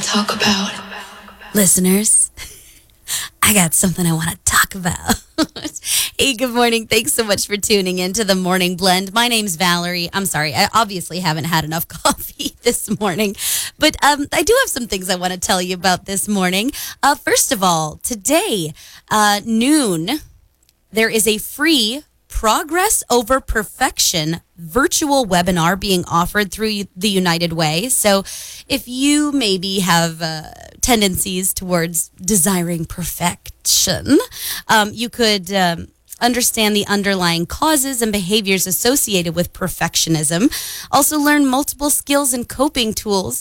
talk about. Listeners, I got something I want to talk about. Hey, good morning. Thanks so much for tuning in to the Morning Blend. My name's Valerie. I'm sorry, I obviously haven't had enough coffee this morning, but I do have some things I want to tell you about this morning. First of all, today, noon, there is a free Progress Over Perfection virtual webinar being offered through the United Way. So if you maybe have tendencies towards desiring perfection, you could understand the underlying causes and behaviors associated with perfectionism. Also learn multiple skills and coping tools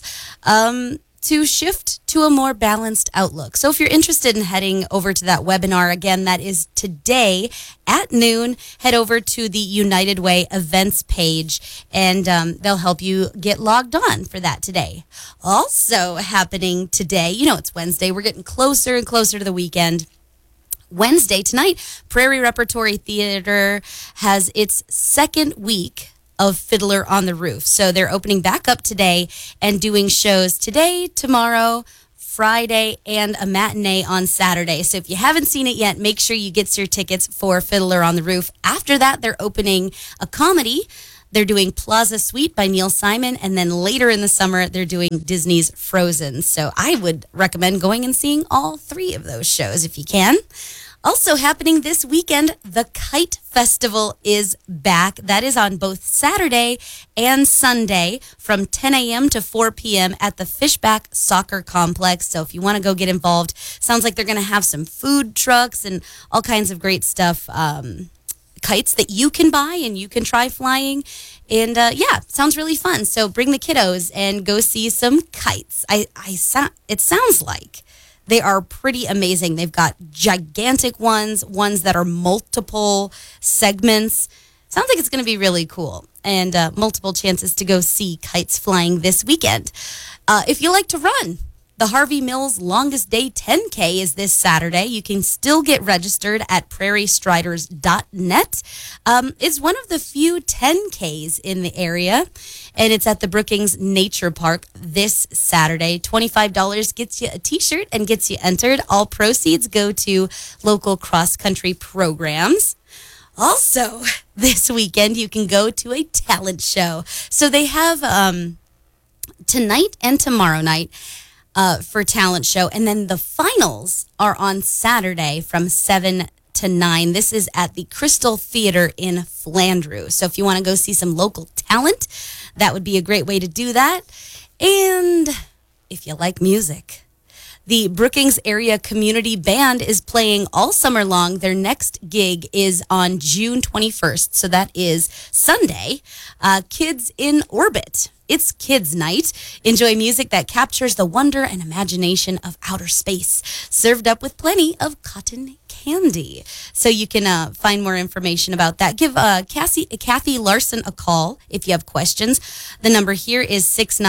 to shift to a more balanced outlook. So if you're interested in heading over to that webinar, again, that is today at noon. Head over to the United Way events page, and they'll help you get logged on for that today. Also happening today, it's Wednesday. We're getting closer and closer to the weekend. Wednesday, tonight, Prairie Repertory Theater has its second week of Fiddler on the Roof. So they're opening back up today and doing shows today, tomorrow, Friday, and a matinee on Saturday. So if you haven't seen it yet, make sure you get your tickets for Fiddler on the Roof. After that, they're opening a comedy. They're doing Plaza Suite by Neil Simon, and then later in the summer, they're doing Disney's Frozen. So I would recommend going and seeing all three of those shows if you can. Also happening this weekend, the Kite Festival is back. That is on both Saturday and Sunday from 10 a.m. to 4 p.m. at the Fishback Soccer Complex. So if you want to go get involved, sounds like they're going to have some food trucks and all kinds of great stuff. Kites that you can buy and you can try flying. And sounds really fun. So bring the kiddos and go see some kites. It sounds like they are pretty amazing. They've got gigantic ones that are multiple segments. Sounds like it's going to be really cool. And multiple chances to go see kites flying this weekend. If you like to run, the Harvey Mills Longest Day 10K is this Saturday. You can still get registered at prairiestriders.net. It's one of the few 10Ks in the area, and it's at the Brookings Nature Park this Saturday. $25 gets you a T-shirt and gets you entered. All proceeds go to local cross-country programs. Also, this weekend, you can go to a talent show. So they have tonight and tomorrow night for talent show. And then the finals are on Saturday from 7 to 9. This is at the Crystal Theater in Flandreau. So if you want to go see some local talent, that would be a great way to do that. And if you like music, the Brookings Area Community Band is playing all summer long. Their next gig is on June 21st. So that is Sunday. Kids in Orbit. It's Kids Night. Enjoy music that captures the wonder and imagination of outer space, served up with plenty of cotton candy. So you can find more information about that. Give Kathy Larson a call if you have questions. The number here is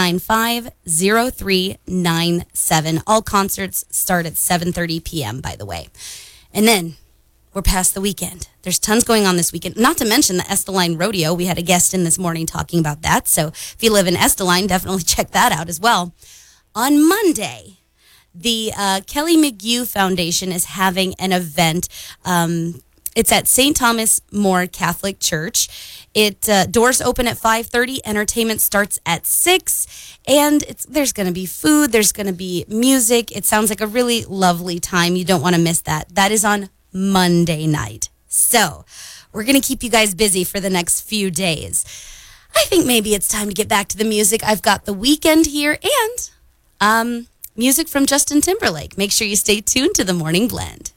695-0397. All concerts start at 7:30 p.m., by the way. And then we're past the weekend. There's tons going on this weekend, not to mention the Esteline Rodeo. We had a guest in this morning talking about that. So if you live in Esteline, definitely check that out as well. On Monday, the Kelly McGue Foundation is having an event. It's at St. Thomas More Catholic Church. Doors open at 5:30. Entertainment starts at 6. And there's going to be food. There's going to be music. It sounds like a really lovely time. You don't want to miss that. That is on Monday night. So we're going to keep you guys busy for the next few days. I think maybe it's time to get back to the music. I've got The Weeknd here and music from Justin Timberlake. Make sure you stay tuned to the Morning Blend.